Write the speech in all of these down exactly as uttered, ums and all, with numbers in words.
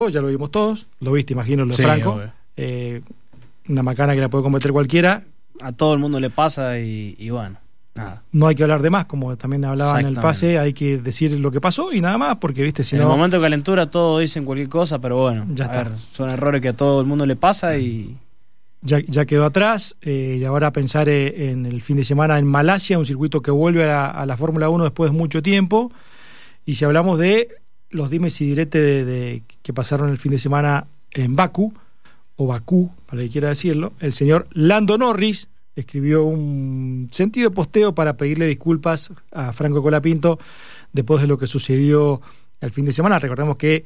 ya lo vimos todos, lo viste, imagino, lo de Sí, Franco. obvio. Eh, una macana que la puede cometer cualquiera. A todo el mundo le pasa y, y bueno, nada. No hay que hablar de más, como también hablaba en el Exactamente. pase, hay que decir lo que pasó y nada más, porque viste, si En no... el momento de calentura todos dicen cualquier cosa, pero bueno, Ya a está. ver, son errores que a todo el mundo le pasa y... Ya, ya quedó atrás, eh, y ahora pensar eh, en el fin de semana en Malasia, un circuito que vuelve a la, a la Fórmula uno después de mucho tiempo. Y si hablamos de los dimes y diretes de, de, que pasaron el fin de semana en Bakú, o Bakú, para el que quiera decirlo, el señor Lando Norris escribió un sentido de posteo para pedirle disculpas a Franco Colapinto después de lo que sucedió el fin de semana. Recordemos que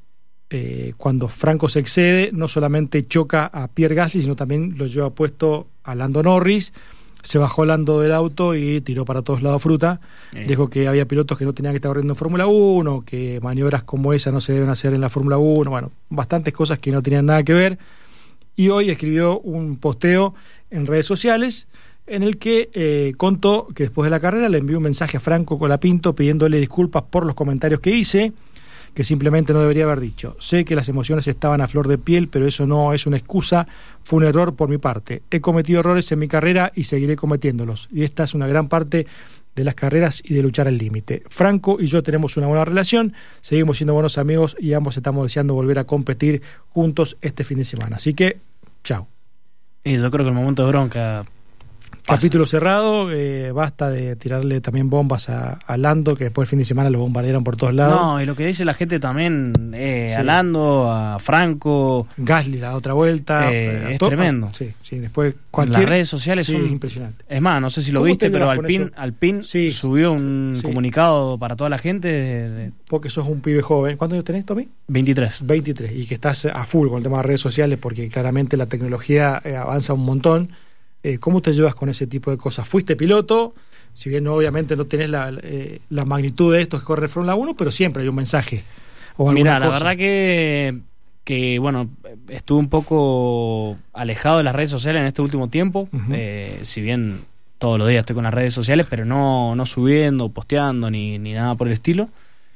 Eh, cuando Franco se excede, no solamente choca a Pierre Gasly, sino también lo lleva puesto a Lando Norris. Se bajó Lando del auto y tiró para todos lados fruta. Eh. Dijo que había pilotos que no tenían que estar corriendo en Fórmula uno, que maniobras como esa no se deben hacer en la Fórmula uno. Bueno, bastantes cosas que no tenían nada que ver. Y hoy escribió un posteo en redes sociales en el que eh, contó que después de la carrera le envió un mensaje a Franco Colapinto pidiéndole disculpas por los comentarios que hice, que simplemente no debería haber dicho. Sé que las emociones estaban a flor de piel, pero eso no es una excusa, fue un error por mi parte. He cometido errores en mi carrera y seguiré cometiéndolos. Y esta es una gran parte de las carreras y de luchar al límite. Franco y yo tenemos una buena relación, seguimos siendo buenos amigos y ambos estamos deseando volver a competir juntos este fin de semana. Así que, chao. Y yo creo que el momento de bronca... pasa. Capítulo cerrado, eh, basta de tirarle también bombas a, a Lando, que después el fin de semana lo bombardearon por todos lados. No, y lo que dice la gente también, eh, Sí. a Lando, a Franco... Gasly la otra vuelta. Eh, a es to- tremendo. Sí, sí, después cualquier... Las redes sociales sí, son... es impresionante. Es más, no sé si lo ¿Cómo viste, te pero llevas con Alpine, eso? Alpine Sí. subió un Sí. comunicado para toda la gente de, de Porque sos un pibe joven. ¿Cuántos años tenés, Tommy? veintitrés. veintitrés. Y que estás a full con el tema de redes sociales porque claramente la tecnología eh, avanza un montón. Eh, ¿Cómo te llevas con ese tipo de cosas? Fuiste piloto, si bien no, obviamente no tenés la, eh, la magnitud de esto que corre Fórmula uno, pero siempre hay un mensaje o alguna Mira, la cosa. verdad que, que, bueno, estuve un poco alejado de las redes sociales en este último tiempo. Ujú. eh, si bien todos los días estoy con las redes sociales, pero no, no subiendo, posteando, ni, ni nada por el estilo.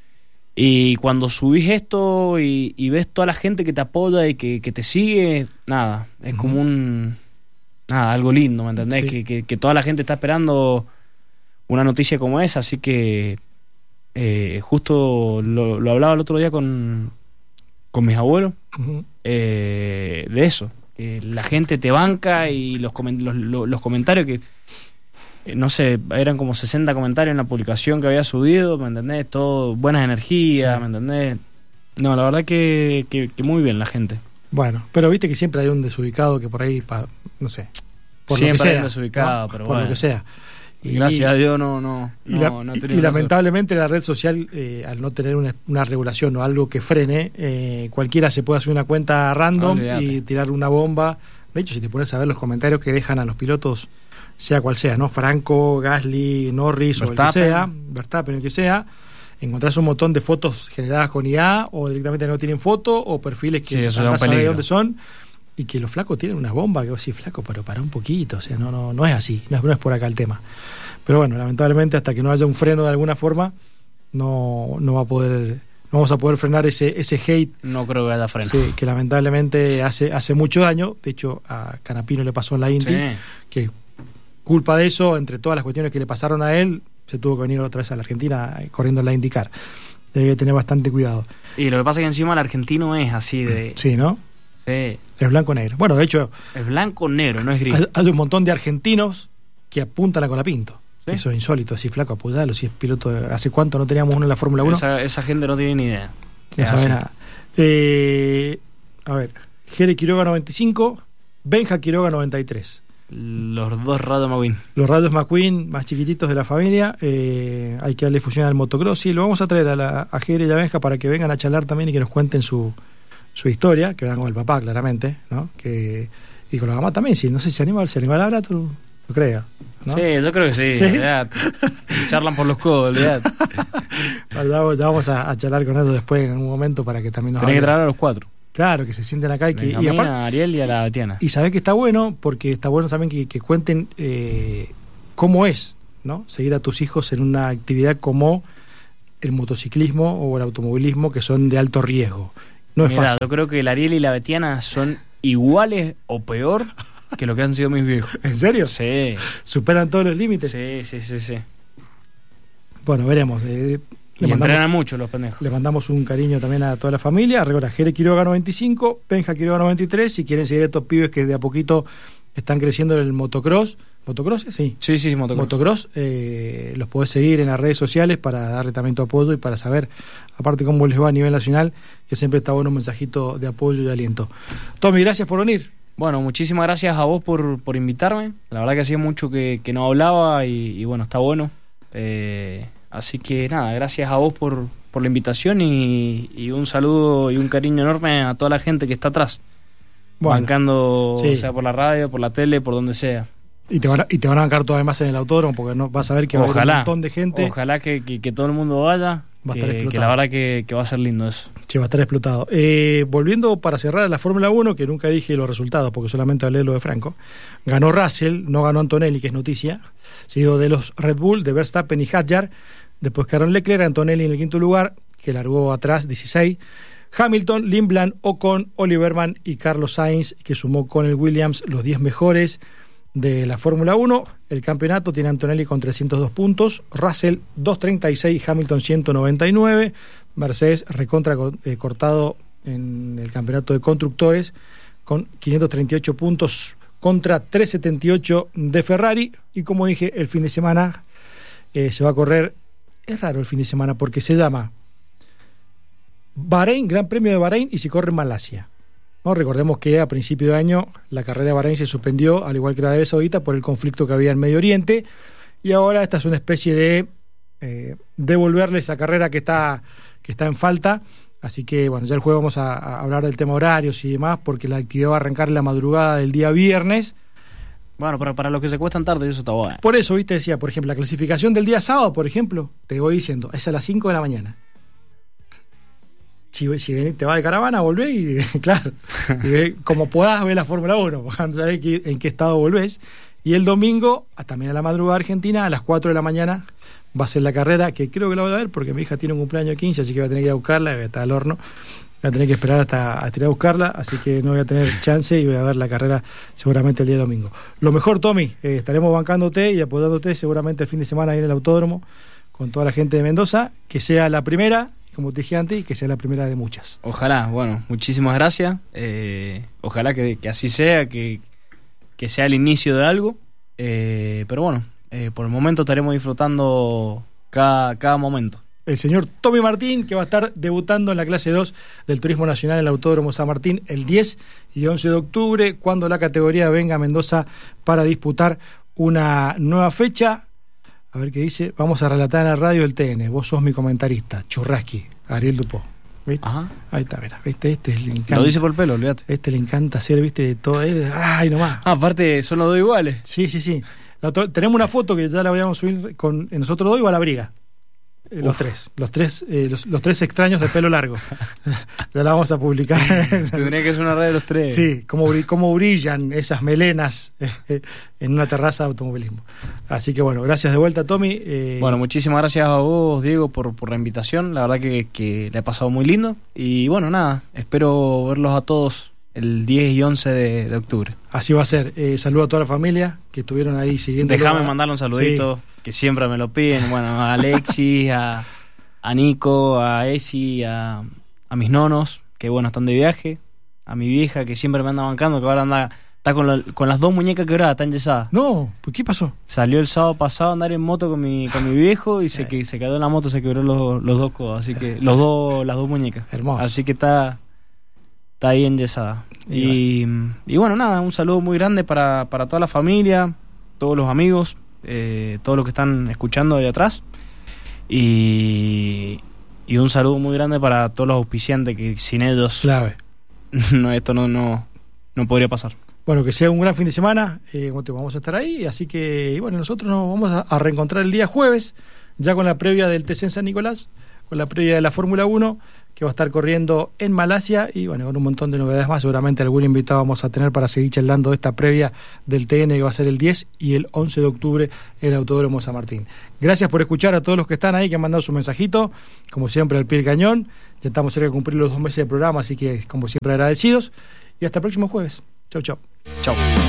Y cuando subís esto y, y ves toda la gente que te apoya y que, que te sigue, nada, es Ujú. como un... Nada, algo lindo, ¿me entendés? Sí. Que, que, que toda la gente está esperando una noticia como esa, así que eh, justo lo, lo hablaba el otro día con, con mis abuelos, Ujú. eh, de eso, que la gente te banca y los, comen- los, los, los comentarios que, eh, no sé, eran como sesenta comentarios en la publicación que había subido, ¿me entendés? Todo, buenas energías, Sí. ¿me entendés? No, la verdad que, que, que muy bien la gente. Bueno, pero viste que siempre hay un desubicado que por ahí, pa, no sé, por Siempre lo que hay sea, un desubicado, ¿no? pero por bueno. lo que sea. Y gracias a Dios no, no, Y, no, la- no he y- tenido y caso. lamentablemente la red social, eh, al no tener una, una regulación o algo que frene, eh, cualquiera se puede hacer una cuenta random Olvídate. y tirar una bomba. De hecho, si te pones a ver los comentarios que dejan a los pilotos, sea cual sea, ¿no? Franco, Gasly, Norris o el que Verstappen. sea, Verstappen, el que sea, encontrás un montón de fotos generadas con I A o directamente no tienen foto o perfiles que Sí, eso da un andás a ver de peligro. dónde son. Y que los flacos tienen una bomba que vos decís, flaco, pero para un poquito, o sea, no, no, no es así, no es, no es por acá el tema. Pero bueno, lamentablemente hasta que no haya un freno de alguna forma, no, no va a poder, no vamos a poder frenar ese, ese hate, No creo que haya freno. sí, que lamentablemente hace, hace mucho daño. De hecho, a Canapino le pasó en la Indy, Sí. que culpa de eso, entre todas las cuestiones que le pasaron a él, se tuvo que venir otra vez a la Argentina eh, corriendo en la IndyCar. Debe tener bastante cuidado. Y lo que pasa es que encima el argentino es así de... Sí, ¿no? Sí, Es blanco-negro. Bueno, de hecho, es blanco-negro, no es gris. hay, hay un montón de argentinos que apuntan a Colapinto. ¿Sí? Eso es insólito. Si flaco, apoyalo, si es piloto. de- ¿Hace cuánto no teníamos uno en la Fórmula uno? Esa, esa gente no tiene ni idea. No Es sabe así. nada. Eh, a ver, Jere Quiroga noventa y cinco, Benja Quiroga noventa y tres. Los dos Rayo McQueen. Los radios McQueen más chiquititos de la familia. Eh, hay que darle fusión al motocross. Y lo vamos a traer a, la, a Jere y a Benja para que vengan a charlar también y que nos cuenten su, su historia. Que vengan con el papá, claramente, ¿no? Que, y con la mamá también. Si, no sé si se anima, se anima ahora, tú lo creas, ¿no? Sí, yo creo que sí. ¿Sí? olvidate. Charlan por los codos, olvidate. Ya vamos, ya vamos a, a charlar con ellos después en un momento para que también nos Tenés que hablen. traer a los cuatro. Claro, que se sienten acá y que... Y, Benjamín, aparte, a Ariel y a la Tiana. y sabés que está bueno, porque está bueno también que, que cuenten eh, cómo es, ¿no? Seguir a tus hijos en una actividad como el motociclismo o el automovilismo, que son de alto riesgo. No es Mirá, fácil. yo creo que el Ariel y la Betiana son iguales o peor que lo que han sido mis viejos. ¿En serio? Sí. ¿Superan todos los límites? Sí, sí, sí, sí. Bueno, veremos. Eh, le, Y mandamos, entrenan mucho los pendejos. le mandamos un cariño también a toda la familia. Recuerda, Jere Quiroga noventa y cinco, Benja Quiroga noventa y tres. Si quieren seguir a estos pibes que de a poquito están creciendo en el motocross. ¿Motocross? Sí. Sí, sí, motocross. Motocross, eh, los podés seguir en las redes sociales para darle también tu apoyo y para saber, aparte cómo les va a nivel nacional, que siempre está bueno un mensajito de apoyo y aliento. Tommy, gracias por venir. Bueno, muchísimas gracias a vos por, por invitarme. La verdad que hacía mucho que, que no hablaba y, y bueno, está bueno. Eh, así que nada, gracias a vos por, por la invitación y, y un saludo y un cariño enorme a toda la gente que está atrás. Bueno, bancando, sí. o sea, por la radio, por la tele, por donde sea. Y te, van a, y te van a bancar todavía más en el autódromo porque no vas a ver que va a haber un montón de gente. Ojalá que, que, que todo el mundo vaya. Va a que, estar explotado. que la verdad que, que va a ser lindo eso. Sí, va a estar explotado. Eh, volviendo para cerrar la Fórmula uno, que nunca dije los resultados porque solamente hablé de lo de Franco. Ganó Russell, no ganó Antonelli, que es noticia. Seguido de los Red Bull, de Verstappen y Hadjar. Después quedaron Leclerc, Antonelli en el quinto lugar, que largó atrás dieciséis. Hamilton, Lindblad, Ocon, Oliverman y Carlos Sainz, que sumó con el Williams los diez mejores de la Fórmula uno. El campeonato tiene Antonelli con trescientos dos puntos, Russell doscientos treinta y seis, Hamilton ciento noventa y nueve, Mercedes recontra eh, cortado en el campeonato de constructores con quinientos treinta y ocho puntos contra trescientos setenta y ocho de Ferrari. Y como dije, el fin de semana eh, se va a correr, es raro el fin de semana porque se llama Bahrein, Gran Premio de Bahrein, y se corre en Malasia. ¿No? Recordemos que a principio de año la carrera de Bahrein se suspendió, al igual que la de Arabia Saudita, por el conflicto que había en Medio Oriente, y ahora esta es una especie de eh, devolverle esa carrera que está, que está en falta. Así que bueno, ya el jueves vamos a, a hablar del tema horarios y demás, porque la actividad va a arrancar en la madrugada del día viernes. Bueno, pero para los que se cuestan tarde, eso está bueno. Por eso, viste, decía, por ejemplo, la clasificación del día sábado, por ejemplo, te voy diciendo, es a las cinco de la mañana. Si, si venís, te vas de caravana, volvés y, claro, y ve, como podás ver la Fórmula uno, porque sabés que, en qué estado volvés. Y el domingo, también a la madrugada argentina, a las cuatro de la mañana, va a ser la carrera, que creo que la voy a ver porque mi hija tiene un cumpleaños de quince, así que voy a tener que ir a buscarla, voy a estar al horno, voy a tener que esperar hasta, hasta ir a buscarla, así que no voy a tener chance y voy a ver la carrera seguramente el día domingo. Lo mejor, Tommy, eh, estaremos bancándote y apoyándote seguramente el fin de semana ahí en el autódromo con toda la gente de Mendoza, que sea la primera, como te dije antes, y que sea la primera de muchas. Ojalá, bueno, muchísimas gracias. Eh, ojalá que, que así sea, que, que sea el inicio de algo. Eh, pero bueno, eh, por el momento estaremos disfrutando cada, cada momento. El señor Tommy Martín, que va a estar debutando en la clase dos del Turismo Nacional en el Autódromo San Martín el diez y once de octubre, cuando la categoría venga a Mendoza para disputar una nueva fecha. A ver qué dice. Vamos a relatar en la radio el T N. Vos sos mi comentarista. Churrasqui, Ariel Dupó. ¿Viste? Ajá. Ahí está, mira. ¿Viste? Este le encanta. Lo dice por el pelo, olvídate. Este le encanta hacer, ¿viste? De todo. Él, ay, nomás. Ah, aparte, son los dos iguales. Sí, sí, sí. La otro, tenemos una foto que ya la voy a subir con en nosotros dos y va a la briga. Eh, los tres. Los tres eh, los, los tres extraños de pelo largo. Ya la vamos a publicar. Tendría que ser una red de los tres. Sí, cómo, cómo brillan esas melenas eh, en una terraza de automovilismo. Así que bueno, gracias de vuelta, Tommy. Eh, Bueno, muchísimas gracias a vos, Diego, por, por la invitación. La verdad que, que le ha pasado muy lindo. Y bueno, nada, espero verlos a todos el diez y once de, de octubre. Así va a ser. Eh, saludo a toda la familia que estuvieron ahí siguiendo. Déjame mandarle un saludito, sí, que siempre me lo piden. Bueno, a Alexis, a, a Nico, a Esi, a, a mis nonos, que bueno, están de viaje. A mi vieja, que siempre me anda bancando, que ahora anda... Está con, lo, con las dos muñecas quebradas, está enyesada. No, ¿por qué pasó? Salió el sábado pasado a andar en moto con mi, con mi viejo y se, que, se quedó en la moto, se quebró los, los dos codos, así que los dos, las dos muñecas. Hermoso. Así que está, está ahí enyesada. Y, y, y bueno, nada, un saludo muy grande para, para toda la familia, todos los amigos, eh, todos los que están escuchando ahí atrás. Y, y un saludo muy grande para todos los auspiciantes que sin ellos clave. no, esto no, no, no podría pasar. Bueno, que sea un gran fin de semana, eh, vamos a estar ahí, así que y bueno, nosotros nos vamos a, a reencontrar el día jueves, ya con la previa del T C en San Nicolás, con la previa de la Fórmula uno, que va a estar corriendo en Malasia y bueno, con un montón de novedades más. Seguramente algún invitado vamos a tener para seguir charlando de esta previa del T N que va a ser el diez y el once de octubre en el Autódromo San Martín. Gracias por escuchar a todos los que están ahí, que han mandado su mensajito, como siempre al pie del cañón. Ya estamos cerca de cumplir los dos meses de programa, así que como siempre agradecidos y hasta el próximo jueves. Chau, chau. Chau.